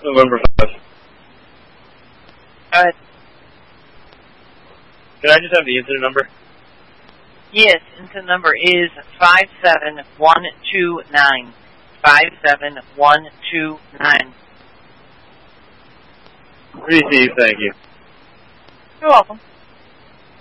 November 5. Alright. Can I just have the incident number? Yes, incident number is 57129. 57129. Receive, thank you. You're welcome.